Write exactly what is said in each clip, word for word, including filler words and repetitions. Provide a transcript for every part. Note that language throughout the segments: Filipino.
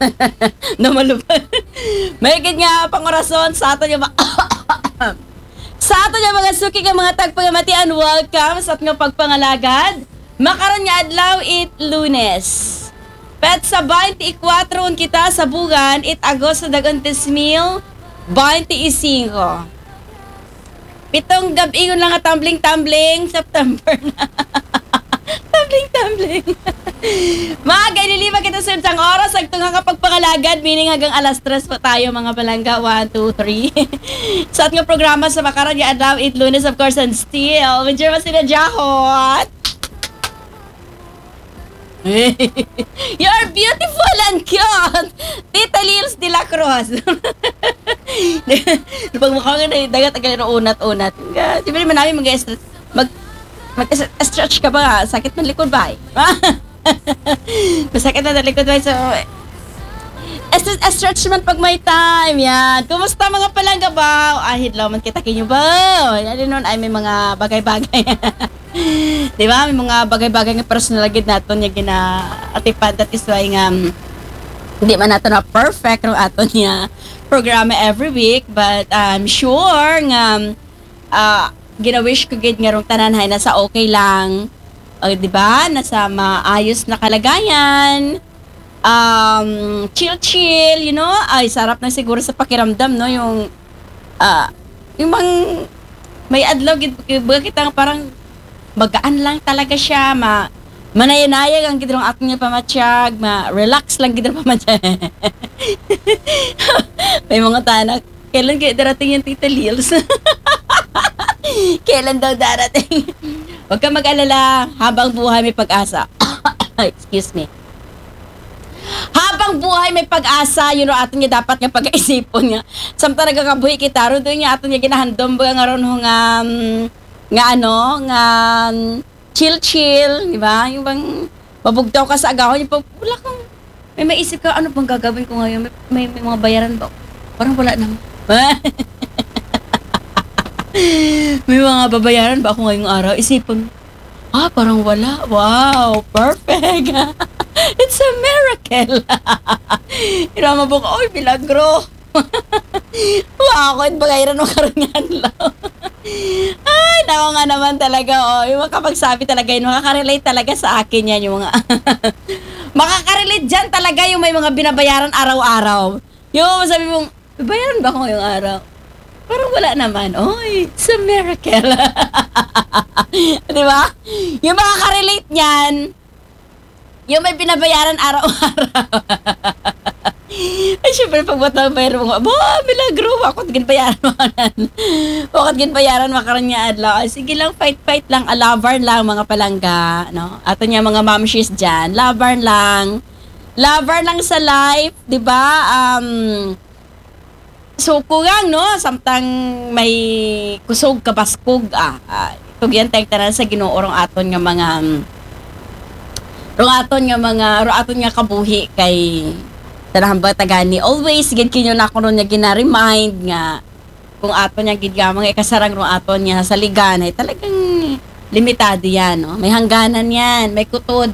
Namalupad. Mahigit nga pangorason sa ato yung ma- sa ato yung mga suki nga mga tagpagamatian, welcome sa ato pagpangalagad. Makaroon nga adlaw it Lunes. Pet sa twenty-four kita sa bugan it Agosto dagantes mil twenty-five. Pitong gabi yun lang nga tumbling-tumbling September na. Tumbling-tumbling. Mga gainiliba kita sa isang oras ang tunga kapag pangalagad, meaning hanggang alas tres pa tayo mga palangga. one, two, three. Sa ating programa sa Makaroon nga adlaw it Lunes, of course, and still medyo masina Jahot. You're beautiful and cute, Tita Lils de la Cruz. Pag mukha nga na dagat ang unat-unat. Di ba naman namin mag-stretch mag, mag-stretch ka ba nga? Sakit ng likod ba? Masakit na ng likod ba? So, stretch man pag may time. Yan. Kumusta mga palangga ba? Ahid lang man kita kinyo ba? Yan din nun ay may mga bagay-bagay. Di ba? May mga bagay-bagay nga personal agad natin yung gina-atipad. That is why nga um, hindi man natin na perfect ng aton niya programa every week. But I'm sure nga uh, gina-wish ko gid nga rong tanan hay nasa okay lang. Uh, di ba? Nasa maayos na kalagayan. Um, chill-chill, you know? Ay, sarap na siguro sa pakiramdam, no? Yung, uh, yung mang, may adlaw, kita parang magaan lang talaga siya, ma, manayang-nayag ang gidrong ato niya pamatsyag, ma-relax lang gidrong pamatsyag. May mga tanak, kailan kayo darating yung Tita Lils? Kailan daw darating? Huwag ka mag-alala, habang buhay may pag-asa. Excuse me. Habang buhay may pag-asa, yun ang ato niya dapat nga pag-iisipon nga. Samtang nagkakabuhi kita, ron doon niya ato niya ginahandom ba nga ron nga, um, nga ano, nga um, chill-chill, di ba? Yung bang mabugtaw ka sa agahon, yung pag, wala kang, may maisip ka, ano bang gagawin ko ngayon? May, may, may mga bayaran ba? Parang wala naman. May mga babayaran ba ako ngayong araw? Isipon, ah, parang wala. Wow, perfect. It's a miracle. Irama po ko, oy, milagro. Wow, ito bayaran mo karangan lang. Ay, naku nga naman talaga, oh. Yung makapagsabi talaga yun, makakarelate talaga sa akin yan, yung mga, makakarelate dyan talaga yung may mga binabayaran araw-araw. Yung sabi mong, bayaran ba ako ngayong araw? Parang wala naman. Oy, it's a miracle. Di ba? Yung makakarelate niyan, yung may binabayaran araw-araw. Ay, syempre, pag batang bayaran mo, ba, milagro, wakot ginbayaran mo kanan. Wakot ginbayaran makaroon niya adlaw. Sige lang, fight-fight lang, alabar lang, mga palangga, no? Ato niya mga mamshis dyan, labar lang. Labar lang sa life, di ba? Um, so, kurang, no? Samtang may kusog kabaskog, ah. ah ito yan, tayo sa ginuorong aton nga mga, rong aton nga mga, rong aton nga kabuhi kay tanahan ba tagani. Always, gid kinyo na ako ron nga gina-remind nga kung aton nga gid nga mga ikasarang rong aton nga sa ligan ay talagang limitado yan, no? May hangganan yan, may kutod.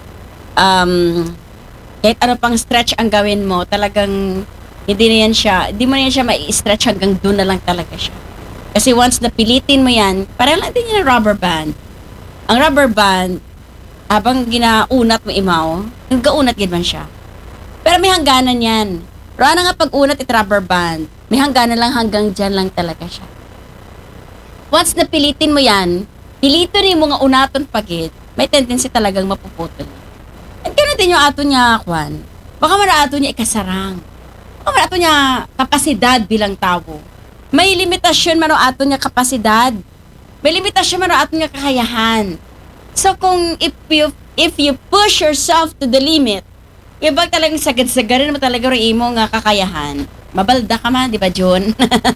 Um, kahit ano pang stretch ang gawin mo, talagang hindi na yan siya, hindi mo na yan siya mai-stretch hanggang doon na lang talaga siya. Kasi once napilitin mo yan, parang lang din yan ang rubber band. Ang rubber band, habang ginaunat mo imaw, nagkaunat gid man siya. Pero may hangganan yan. Pero ano nga pag-unat it rubber band, may hangganan lang hanggang dyan lang talaga siya. Once napilitin mo yan, pilito rin mo nga unaton pagid, may tendency talagang mapuputol. At gano'n din yung ato niya, Kwan. Baka mara ato niya ikasarang. Baka mara ato niya kapasidad bilang tao. May limitasyon man ang ato niya kapasidad. May limitasyon man ang ato niya kakayahan. So kung if you if you push yourself to the limit, ibang talagang sagad-sagarin mo talaga rin imo nga kakayahan. Mabalda ka man, di ba, John?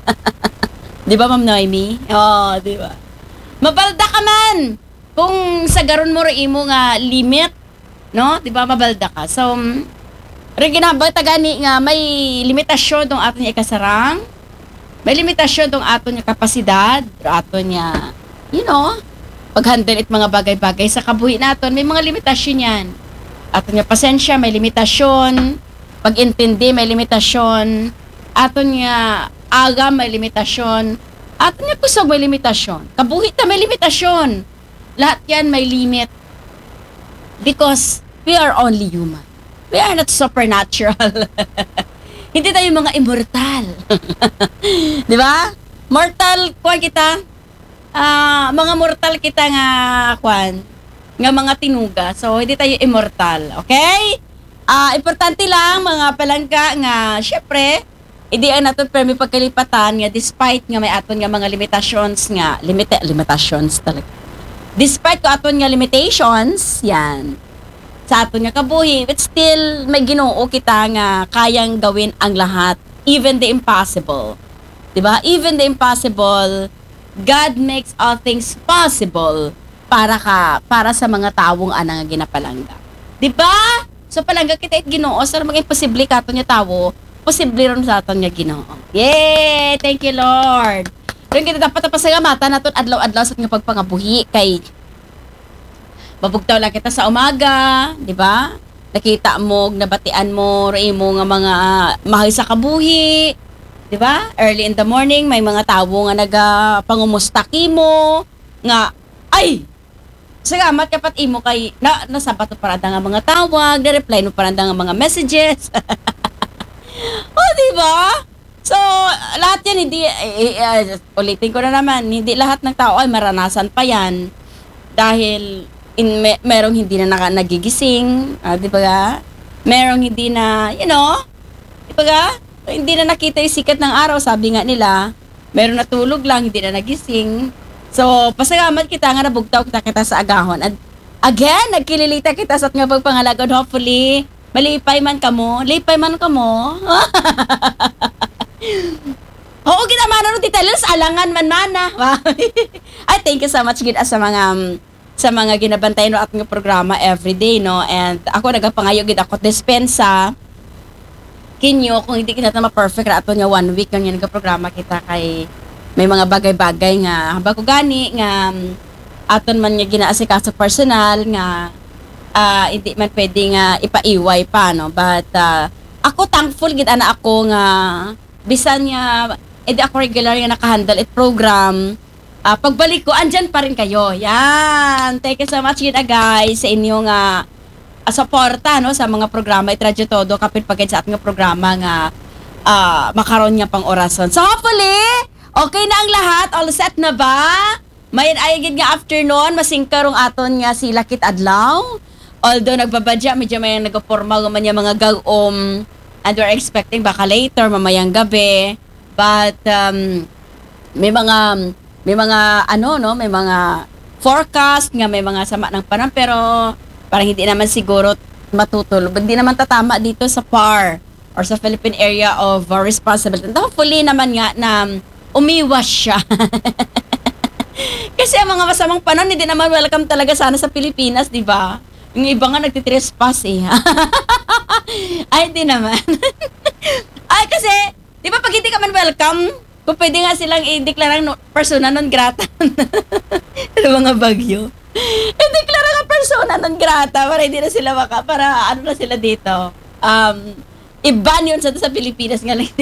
Di ba, Ma'am Noemi? Oo, oh, di ba? Mabalda ka man! Kung sagaron mo rin imo nga limit, no? Di ba, mabalda ka. So, rin ginabang tagani nga may limitasyon tong ato niya ikasarang, may limitasyon tong ato niya kapasidad, o ato niya, you know, pag-handle it mga bagay-bagay sa kabuhi naton, may mga limitasyon yan. Ato niya pasensya, may limitasyon. pag-intindi may limitasyon, aton nga aga may limitasyon, aton nga kusog may limitasyon, kabuhi ta may limitasyon. Lahat yan may limit because we are only human. We are not supernatural. Hindi tayo mga immortal. Di ba? Mortal, kuwan kita, ah mga mortal kita nga, kuwan, nga mga tinuga. So, hindi tayo immortal. Okay? Ah importante lang, mga palangka, nga, syempre, hindi ang natin permi pagkalipatan nga despite nga may aton nga mga limitations nga, limita, limitations talaga. Despite ko aton nga limitations, yan, sa aton nga kabuhi, but still may Ginoo kita nga kayang gawin ang lahat, even the impossible. 'Di ba? Even the impossible, God makes all things possible para ka para sa mga tawong ana nga ginapalangga. 'Di ba? So palangga kita it Ginoo sa mga imposible katon nga tawo, posible ron sa aton nga Ginoo. Yay! Thank you, Lord. Kung kita dapat pasalamatan naton adlaw-adlaw sa nga pagpangabuhi kay mabugtaw lang kita sa umaga, di ba? Nakita mo, nabatian mo, ray mo nga mga mahal sa kabuhi, di ba? Early in the morning, may mga tawo nga naga pangumustaki mo, nga, ay! Salamat kapat imo kay, na, nasabat mo paranda nga mga tawag, na-reply mo paranda nga mga messages. Oh, di ba? So, lahat yan, hindi, eh, eh, ulitin ko na naman, hindi lahat ng tao ay maranasan pa yan. Dahil, in me, merong hindi na naka, nagigising, ah, di ba ga? Merong hindi na, you know, di ba ga? Hindi na nakita yung sikat ng araw, sabi nga nila, meron natulog lang, hindi na nagising. So, pasalamat kita nga nabugtaw kita kita sa agahon. At again, nagkililita kita sa nga pagpangalagod. Hopefully, malipay man kamo, lipay man kamo. Oo, ginamana nung titalos, alangan man mana. Ay, thank you so much, gid sa mga, um, sa mga ginabantay no at ng programa everyday, no? And ako nagapangayo gid ako dispensa kinyo kung hindi kita ma-perfect ra ato nga one week nga nga programa kita kay may mga bagay-bagay nga bago gani nga um, aton man nga ginaasikaso personal nga uh, hindi man pwede nga ipaiway pa, no? But uh, ako thankful gid ana ako nga bisan nga edi ako regular nga nakahandle it program. Uh, pagbalik ko, andyan pa rin kayo. Yan. Thank you so much, kita guys, sa inyong uh, uh, suporta, no, sa mga programa. Itradyo todo, kapit pagkain sa ating programa nga uh, makaroon niya pang orason. So, hopefully, okay na ang lahat. All set na ba? May ayagid nga afternoon, masingkarong aton nga si Lakit Adlaw. Although, nagbabadya, medyo may nagporma man niya mga gagom and we're expecting baka later, mamayang gabi. But, um, may mga may mga ano no, may mga forecast nga may mga sama ng panahon pero parang hindi naman siguro matutuloy. Hindi naman tatama dito sa P A R or sa Philippine Area of uh, Responsibility. And hopefully naman nga na umiwas siya. Kasi ang mga masamang panahon hindi naman welcome talaga sana sa Pilipinas, di ba? Yung iba nga nagtitrespass eh. Ay, hindi naman. Ay, kasi, di ba pag hindi ka man welcome, kung pwede nga silang i-deklara no, persona non grata. Ano mga bagyo? I-deklara nga persona non grata para hindi na sila maka, para ano na sila dito. Um, i-ban yun sa, sa Pilipinas nga lang.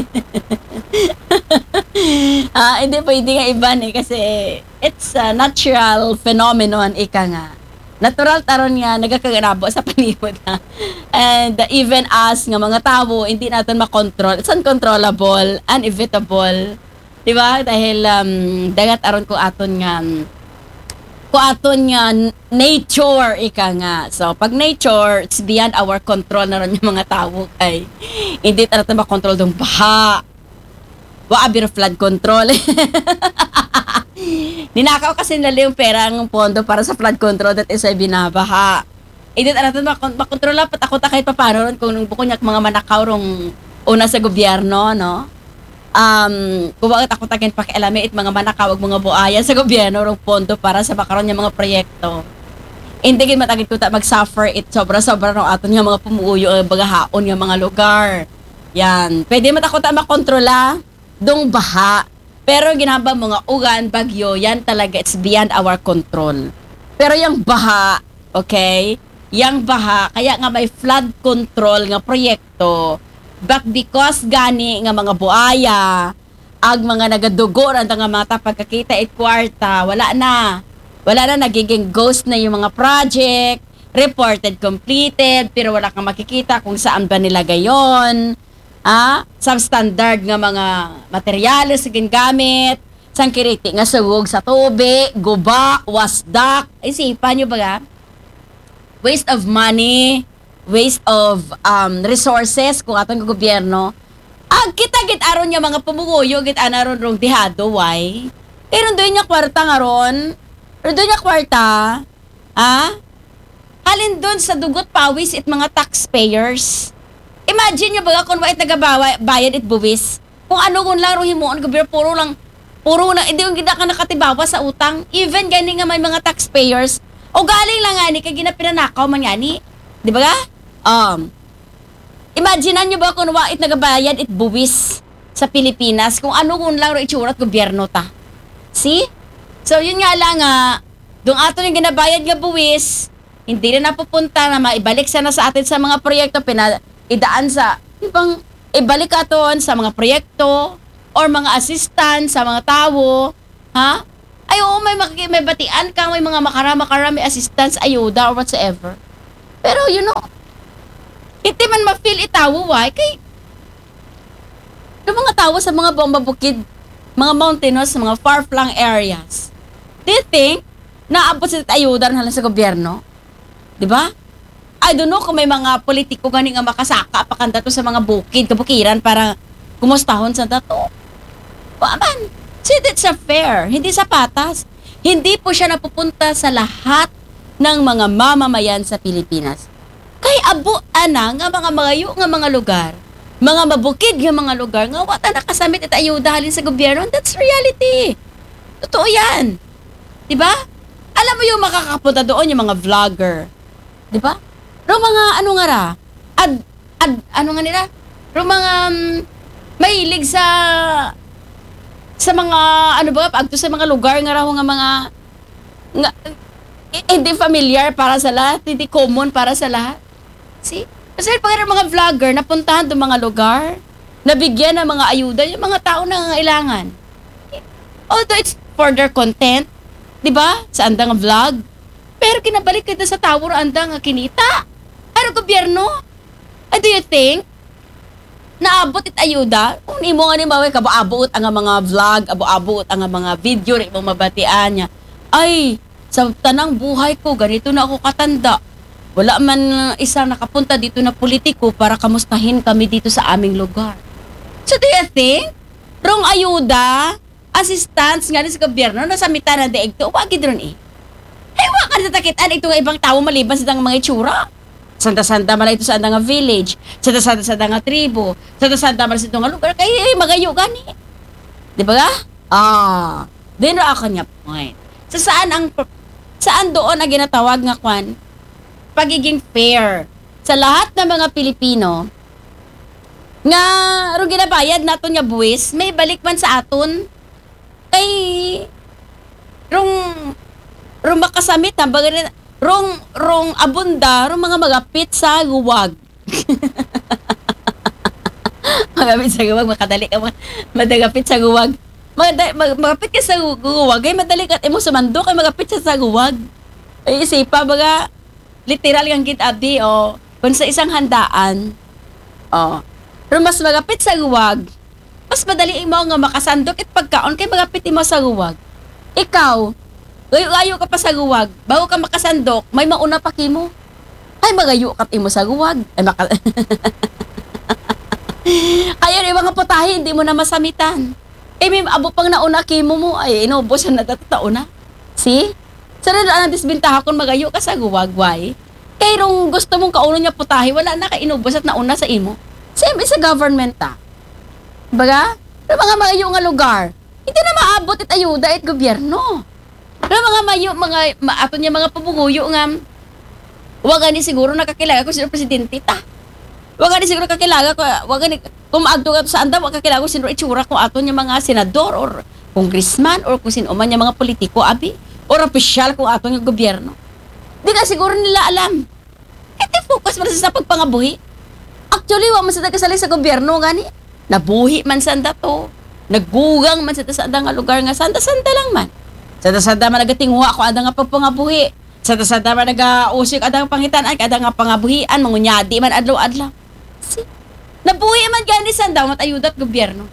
Ah, hindi pwede nga i-ban eh kasi it's a natural phenomenon, ika nga. Natural taron nga nagakaganabo sa panibod na. And uh, even us nga mga tao, hindi natin makontrol. It's uncontrollable, inevitable. Di ba? Dahil um, dagat aron ko aton nga ko aton nga nature, ika nga. So, pag nature, it's beyond our control na ron yung mga tao. Ay, hindi natin makontrol dong baha. Wa abir flood control. Ninakaw kasi nila yung pera ng pondo para sa flood control that is ay binabaha. E din natin makontrol pat ako ta kahit paano ron kung buko niya mga manakaw rong una sa gobyerno, no? Um, kung bakit ako tagin pakialami it mga manakaw ug mga buaya sa gobyerno rong pondo para sa makaroon niya mga proyekto. Hindi gid matagid ko ta mag-suffer it sobra-sobra no aton nga mga pumuuyo bagahaon nga mga lugar. Yan, pwede man ako ta makontrola dong baha. Pero ginaba mga ugan, bagyo, yan talaga, it's beyond our control. Pero yung baha, okay, yang baha, kaya nga may flood control nga proyekto. But because gani nga mga buaya, ag mga nagadugo ang nga mata pagkakita it kwarta, wala na. Wala na, nagiging ghost na yung mga project, reported completed, pero wala kang makikita kung saan ba nila gayon. Ah, substandard nga mga materyales sa gingamit, sang kiriti nga sugog sa tubig, guba, wasdak. Isipan nyo ba ga? Waste of money, waste of um, resources kung atong gobyerno. Ag kita git aron nga mga pumuguyo git anaron rong dihado why? Pero doon niya kwarta nga ron. Pero doon niya kwarta, ah? Halin doon sa dugot pawis it mga taxpayers. Imagine nyo ba kung wait nagabayad it buwis? Kung ano kung lang ro himuon gobyerno puro lang puro na hindi yung gina ka nakatibawa sa utang. Even gani nga may mga taxpayers o galing lang nga ni kay ginapinanakaw man nga ni. Di ba ga? Um, Imaginean nyo ba kung wait nagabayad it buwis sa Pilipinas kung ano kung lang ro itsurat gobyerno ta. See? So yun nga lang nga, doon ato yung ginabayad nga buwis, hindi na napupunta na maibalik sana sa atin sa mga proyekto, pina, idaan sa, ibang, ibalik aton sa mga proyekto, or mga assistant sa mga tao, ha? Ay, oo, may, makik- may batian ka, may mga makarama-karami assistants, ayuda, or whatsoever. Pero, you know, hindi man ma-feel itawo, why? Kay, yung mga tao sa mga bomba bukid, mga mountainous, mga far-flung areas, do you think, naabot sa ayuda na sa gobyerno? Di ba? I don't know kung may mga politiko gani nga makasaka pakanta to sa mga bukid, kabukiran para kumustahon sa dato. Waman, see, that's a fair. Hindi sa patas. Hindi po siya napupunta sa lahat ng mga mamamayan sa Pilipinas. Kay abo ana nga mga magayo nga mga lugar, mga mabukid nga mga lugar, nga wata nakasamit at ayuda halin sa gobyerno. That's reality. Totoo yan. Diba? Alam mo yung makakapunta doon, yung mga vlogger. Diba? Pero mga ano nga ra, ad, ad, ano nga nila? Pero mga um, mahilig sa sa mga, ano ba, pagto sa mga lugar nga raw nga mga nga, eh, hindi familiar para sa lahat, hindi common para sa lahat. See? Kasi pag mga vlogger, napuntahan doon mga lugar, nabigyan ng mga ayuda, yung mga tao na nangailangan. Although it's for their content, di ba? Sa andang vlog. Pero kinabalik kita sa tower andang kinita. Ano gobyerno? And do you think naabot it ayuda? Kung imo nga ni maway ka abot ang mga vlog, abo-abot ang mga video rin mong mabatian niya. Ay, sa tanang buhay ko, ganito na ako katanda. Wala man isang nakapunta dito na politiko para kamustahin kami dito sa aming lugar. So do you think? Rong ayuda, assistance nga sa gobyerno na sa mitan na daig to, wag gid ron eh. Hey, wag ka natakitan ito nga ibang tao maliban sa mga itsura. Santa-santa man ito sa nga village, santa-santa sa nga tribo, santa-santa man sa ito nga lugar, kaya eh, magayo gani. Di ba ga? Ah, din ra ako niya point. Sa saan ang, saan doon ang ginatawag nga kwan? Pagiging fair sa lahat ng mga Pilipino nga ro ginabayad naton nga buwis, may balik man sa aton kay rong rong makasamit ha, bagay rong rong abunda rong mga magapit sa guwag. Magapit sa guwag, makadali ka madagapit sa guwag. Magda, mag, magapit ka sa guwag, ay madali ka imo sumando kay magapit sa, sa guwag. Ay isipa baga literal kang git abdi o kung sa isang handaan. Oh. Pero mas magapit sa guwag, mas madali mo nga makasandok at pagkaon kay magapit mo sa guwag. Ikaw, gayo-gayo ka pa sa guwag, bago ka makasandok, may mauna pa kimo. Ay, magayo ka imo sa guwag. Ay, maka... Kaya rin mga putahe, hindi mo na masamitan. Eh, may abo pang nauna kimo mo, ay, inubos na natatao na. See? Sa rin ang disbintaha kung magayo ka sa guwag, why? Kaya rong gusto mong kauno niya putahe, wala na ka inubos at nauna sa imo. Same sa government ta. Baga? Pero mga mayo nga lugar, hindi na maabot it ayuda it gobyerno. Pero mga mayo, mga, ma, ato niya mga pabuguyo nga, wag ni siguro nakakilaga ko sino presidente ta. Wag ni siguro kakilaga ko, wag ni, kung maagdo ka sa anda, wag kakilaga ko sino itsura kung ato niya mga senador or congressman or kung sino man niya mga politiko, abi, or opisyal kung ato niya gobyerno. Di ka siguro nila alam. focus man sa pagpangabuhi. Actually, wa man sa kasali sa gobyerno gani. Nabuhi man sanda to. Naggugang man sa sanda nga lugar nga sanda-sanda lang man. Sanda-sanda man nagatingwa ko ada nga pagpangabuhi. Sanda-sanda man nagausik ada nga pangitan-an ada nga pangabuhian mangunyadi man adlaw-adlaw. Si nabuhi man gani sanda mat ayudat gobyerno.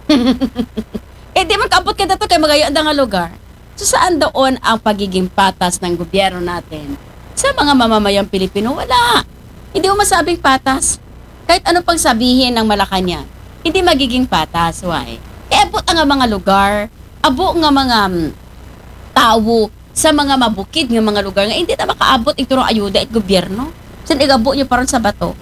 Eh di man kaabot ka dato kay magayo ada nga lugar. So saan doon ang pagiging patas ng gobyerno natin? Sa mga mamamayang Pilipino, wala. Hindi mo masabing patas. Kahit ano pang sabihin ng Malacanang, hindi magiging patas. Why? E abot ang mga lugar, abo nga mga um, tao sa mga mabukid nga mga lugar nga hindi na makaabot ito ng ayuda at gobyerno. Saan igabot nyo parang sa bato?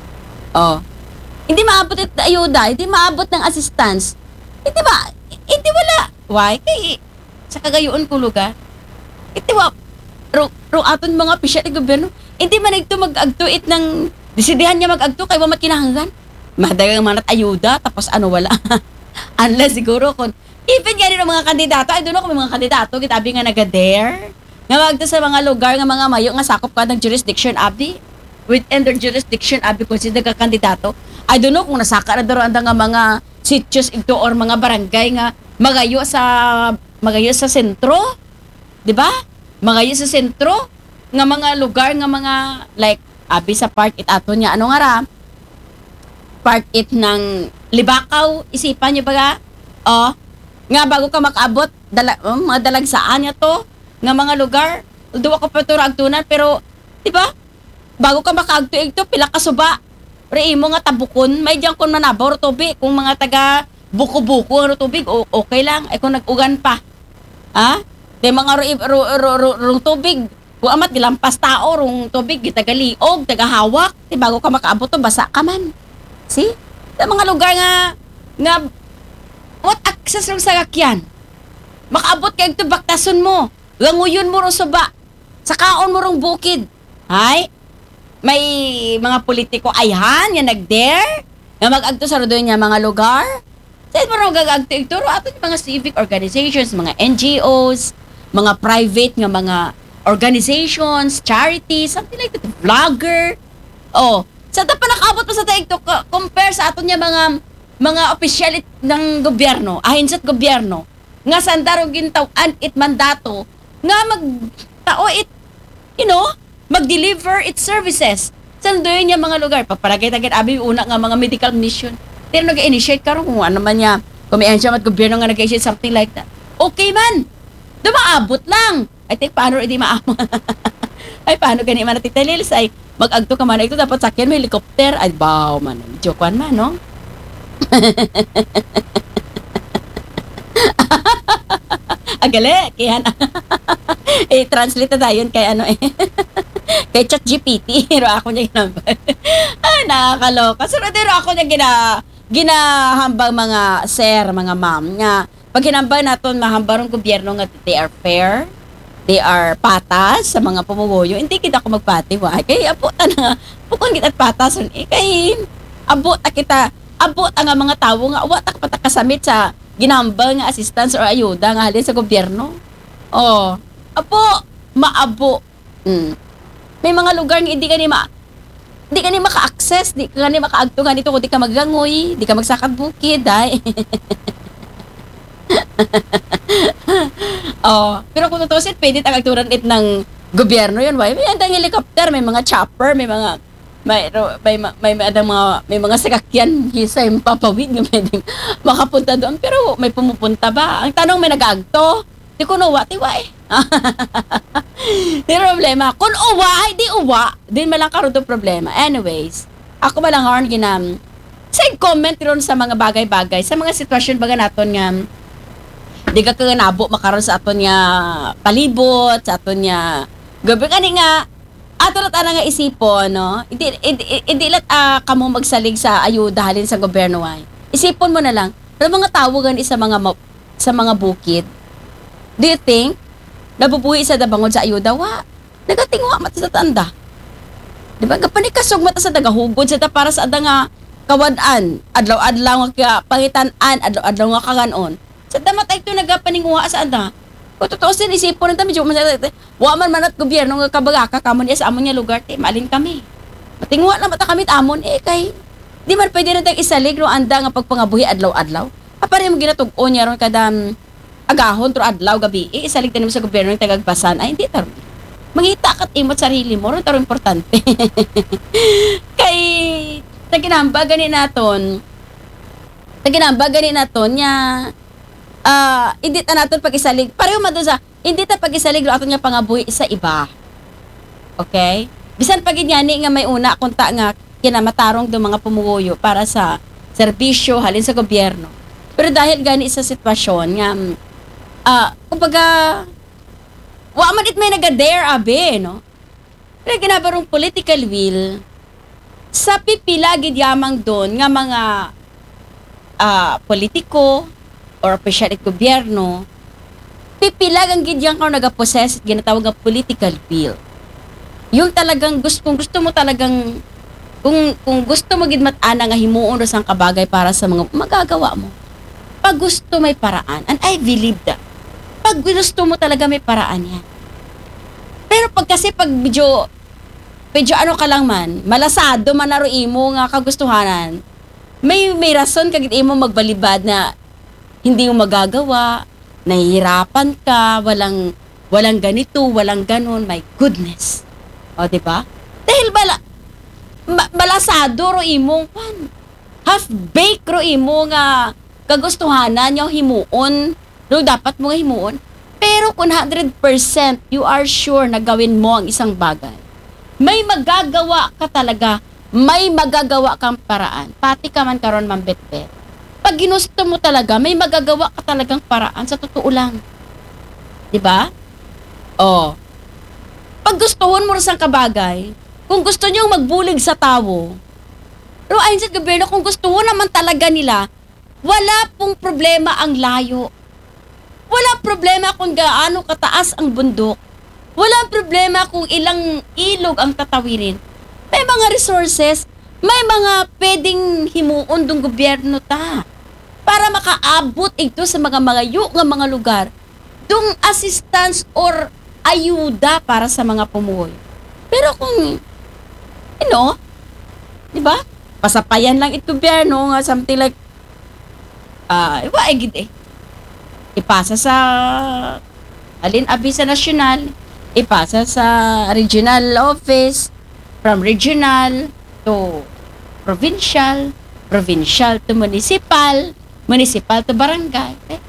Oh. Hindi maabot ito ayuda, hindi maabot ng assistance. Hindi ba? Hindi wala. Why? Kaya sa kagayoon ko lugar, hindi wa ro, ro aton mga opisyal ng gobyerno, hindi man ito mag-agtuit ng desidihan niya mag-agto kay wa makinahanggan. Madagang manat ayuda, tapos ano wala. Unless siguro kung, even nga rin ang mga kandidato, ay doon ako may mga kandidato, kitabi nga naga-dare, nga magto sa mga lugar nga mga mayo nga sakop ka ng jurisdiction, abdi, within their jurisdiction, abdi, kung sino ka kandidato, I don't know kung nasaka na doon nga mga sitios ito or mga barangay nga magayo sa magayo sa sentro, di ba? Magayo sa sentro nga mga lugar nga mga like abi sa park it ato niya ano nga ra? Park it ng Libakaw, isipan niyo ba? Oh, nga bago ka makaabot dala, oh, mga dalagsaan niya to nga mga lugar. Duwa ko pa to agtunan pero di ba? Bago ka makaagto ito pila ka suba. Pre imo nga tabukon, may diyan kun manabaw ro tubig kung mga taga buko-buko ro tubig o okay lang ay kung nag-ugan pa. Ha? De mga ro ro ro ro tubig, kung amat gilampas tao rong tubig gitagaliog, tagahawak, di bago ka makaabot to basa ka man. See? Sa mga lugar nga nga what access rong sakyan. Makaabot kay ito baktason mo. Languyon mo ro suba. Sakaon mo rong bukid. Hay? May mga politiko ayhan nga nag-dare nga mag-agto sa rodoy niya mga lugar. Sa mo ro gagagto ito ro ato mga civic organizations, mga N G Os, mga private nga mga organizations, charities, something like that, vlogger. Oh, sa ta pa nakaabot pa sa TikTok compare sa ato niya mga mga opisyal ng gobyerno, ahinsat gobyerno nga sandaro gintaw-an it mandato nga mag tao it you know, mag-deliver its services. Saan doon niya mga lugar? Paparagay-tagay, abi, una nga mga medical mission. Pero nag-initiate ka rin kung ano man niya, kumiyensya at gobyerno nga nag-initiate something like that. Okay man! Dumaabot lang! I think, paano hindi maamon? Ay, paano gani man natin talils? Ay, mag-agto ka man. Ito dapat sakyan, may helicopter. Ay, baw man. Joke man, no? Agali, kaya na. Eh, translate na tayo kay ano eh. Kay ChatGPT, pero ako niya ginambal. Ay, nakakaloka. So, pero ako niya gina, ginahambang mga sir, mga ma'am, nga, pag hinambang natin, mahambarong gobyerno nga, they are fair, they are patas sa mga pumugoyo. Hindi kita ako magpati, why? Kaya abot na nga, bukon kita patas, eh, kaya abot na kita, abot ang mga tao nga, awat na patakasamit sa ginambang nga assistance or ayuda nga halin sa gobyerno. Oh, apo, maabo. Mm. May mga lugar nga hindi ka ni ma hindi ka ni maka-access, di ka ni maka-agto nga dito kung di ka maggangoy, di ka magsakad bukid, ay. Oh, pero kung tutusin, pwede ang agturan it ng gobyerno yun, why? May andang helicopter, may mga chopper, may mga may may may, may, may mga may mga sakakyan hisay mapapawid nga pwedeng makapunta doon pero may pumupunta ba? Ang tanong may nag-agto, di ko no what, iwa eh. Di problema. Kung uwa, hindi uwa, din malang karoon to problema. Anyways, ako malang horn ginam. Say comment ron sa mga bagay-bagay, sa mga sitwasyon baga naton nga di ka kaganabo makaroon sa aton nga palibot, sa aton nga gabi kani nga ato lat ana nga isipon, no? Hindi hindi, hindi lat uh, kamo magsalig sa ayuda halin sa gobyerno ay. Isipon mo na lang, ng mga tawagan isa mga sa mga bukid. Do you think nabubuhi sa dabangod sa ayuda wa? Nagatingwa mata sa tanda. Di ba? Kapanikasog mata sa tagahugod sa ta para sa ada nga kawadan, adlaw-adlaw nga pangitan-an, adlaw-adlaw nga kaganon. Sa damat ay ito nagapaningwa sa ada. Kung totoo sin isipon nang medyo wa man manat gobyerno nga kabagaka kamon sa amon nga lugar te malin kami. Matingwa lang mata kamit amon eh kay di man pwede na tayong isalig no anda nga pagpangabuhi adlaw-adlaw. Apare mo ginatug-on niya ron kada um, agahon tro adlaw gabi eh, isalig tanim sa gobyerno ng tagagbasan ay hindi taro. Mangita kat imot sarili mo ron taro importante. Kay taginamba gani naton. Taginamba gani naton nya ah hindi ta naton pag-isalig. Pareho man doon sa hindi ta pag-isalig ro aton nga pangabuhi sa iba. Okay? Bisan pag inyani nga may una kunta nga kinamatarong do mga pumuguyo para sa serbisyo halin sa gobyerno. Pero dahil gani sa sitwasyon nga ah kumbaga wa man it may naga-dare abe no. Pero ginabarong political will sa pipila gid yamang doon nga mga ah politiko or opisyal it gobyerno pipila ang gid yang kung naga-possess ginatawag nga political will. Yung talagang gusto kung gusto mo talagang kung kung gusto mo gid mat-ana nga himuon ra sang kabagay para sa mga magagawa mo. Pag gusto may paraan, and I believe that. Pag gusto mo talaga may paraan yan. Pero pag kasi pag medyo medyo ano ka lang man, malasado man naro imo nga kagustuhanan, may may rason kagid imo magbalibad na hindi mo magagawa, nahihirapan ka, walang walang ganito, walang ganon, my goodness. O, di ba? Dahil bala, ma- malasado ro imong pan. Half-baked ro imo nga kagustuhanan yung himuon. No, dapat mo nga himuon. Pero kung one hundred percent you are sure na gawin mo ang isang bagay, may magagawa ka talaga, may magagawa kang paraan. Pati ka man karon mambetbet. Pag ginusto mo talaga, may magagawa ka talagang paraan sa totoo lang. Di ba? Oh. Pag gustuhon mo rin sa kabagay, kung gusto niyong magbulig sa tao, pero ayon sa gobyerno, kung gustuhon naman talaga nila, wala pong problema ang layo. Wala problema kung gaano kataas ang bundok. Wala problema kung ilang ilog ang tatawirin. May mga resources, may mga pwedeng himuon ng gobyerno ta para makaabot ito sa mga magayo nga mga lugar. Dung assistance or ayuda para sa mga pumuoy. Pero kung, you know, di ba? Pasapayan lang ito gobyerno nga something like ah, uh, iwa egid eh. Ipasa sa alin abi sa nasyonal, ipasa sa regional office, from regional to provincial, provincial to municipal, municipal to barangay. Eh,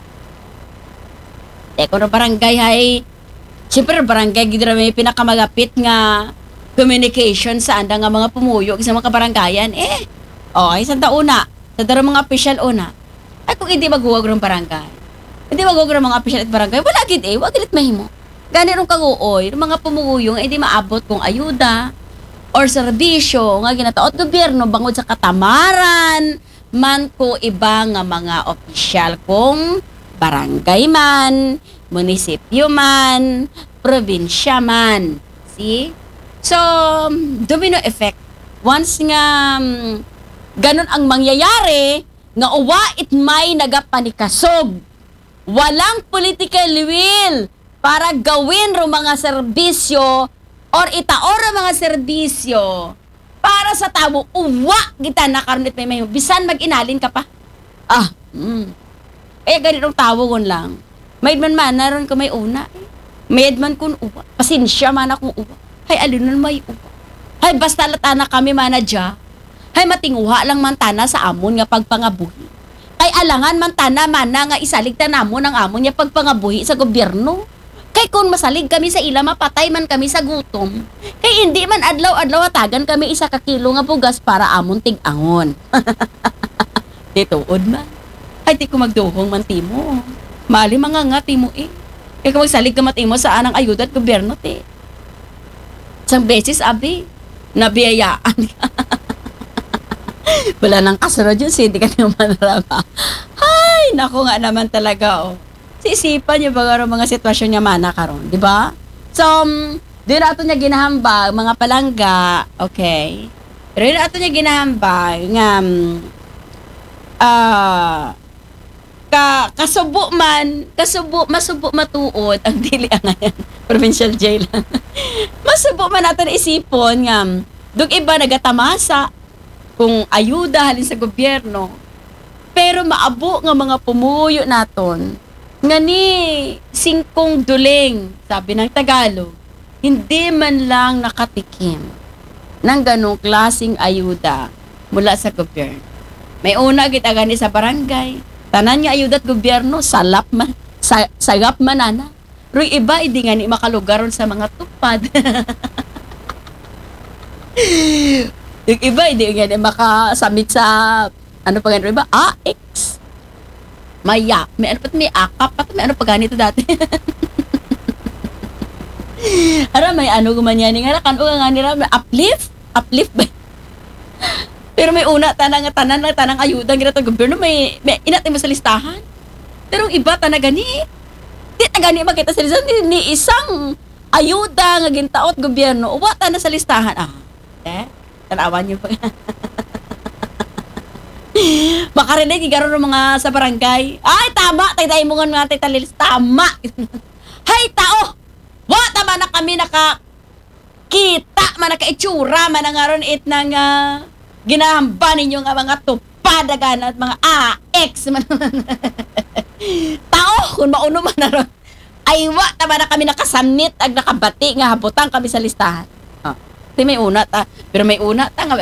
Eko na barangay hay, siyempre barangay gid ra may pinakamagapit nga communication sa anda nga mga pumuyo sa mga kabarangayan. Eh, oh, ay sa una, sa daro mga official una. Ay kung hindi maghuwag ng barangay. Hindi maghuwag ng mga official at barangay, wala gid eh, wag gid mahimo. Gani rong kaguoy, mga pumuyong hindi maabot kung ayuda or serbisyo nga ginataot gobyerno bangod sa katamaran man ko iba nga mga opisyal kung barangay man, munisipyo man, probinsya man. See? So, domino effect. Once nga um, ganun ang mangyayari, nga uwa it may nagapanikasog. Walang political will para gawin ro mga serbisyo or itaor ang mga serbisyo para sa tao. Uwa kita na karunit may may bisan mag-inalin ka pa. Ah, mm. Eh ganitong tawon lang. Maid man man naron ko may una. Maid man kun uwa. Pasensya man akong uwa. Hay alunan may uwa. Hay basta latana kami manadya. Hay matinguha lang man tana sa amon nga pagpangabuhi. Kay alangan man tana mana nga isalig ta namon ang amon nga pagpangabuhi sa gobyerno. Kay kung masalig kami sa ila mapatay man kami sa gutom. Kay hindi man adlaw-adlaw hatagan kami isa ka kilo nga bugas para amon tig-angon. Dituod man. Ay di ko magduhong man timo. Mali mga nga timo eh. Kay kung magsalig ka matimo sa anang ayuda at gobyerno te. Isang beses abi nabiyayaan ka. Wala nang kasunod yun, hindi ka naman narama. Ay, naku nga naman talaga, oh. Sisipan niyo ba nga mga sitwasyon niya mana karon, di ba? So, um, doon nato niya ginahambag, mga palangga, okay? Pero doon nato niya ginahambag, nga, um, ah, ka, kasubo man, kasubo, masubo matuod, ang dili ang ngayon, provincial jail. Masubo man natin isipon, nga, Dug iba nagatamasa kung ayuda halin sa gobyerno. Pero maabo nga mga pumuyo naton nga ni singkong duling, sabi ng Tagalog, hindi man lang nakatikim ng ganong klaseng ayuda mula sa gobyerno. May una gid agani sa barangay, tanan nga ayuda at gobyerno salap man, sa, sagap man ana. Pero iba hindi nga ni makalugaron sa mga tupad. Yung iba hindi nga ni makasamit sa ano pa ganito iba? A X. Maya. May ano pa may akap pa may ano pa ganito dati. Ara may ano gumanyan nga kan o nga nila may uplift, uplift ba? Pero may una tanang tanan na tanang ayuda gina ta gobyerno may, may inatay mo sa listahan. Pero iba tanang gani. Di ta gani makita sa listahan ni, ni isang ayuda nga gintaot gobyerno. Uwa ta na sa listahan. Ah. Eh, tanawan niyo pa. Makarinig igaro ng mga sa barangay. Ay tama, tay-tay mo nga tay talilis tama. Hay tao. Wa tama na kami naka kita man naka itsura man ang aron it nang uh, ginahamba ninyo nga mga tupadagan at mga A X man. Tao kun mauno man naron. Ay wa tama na kami nakasamnit ag nakabati nga habutan kami sa listahan. Oh. Di may una ta, pero may una ta nga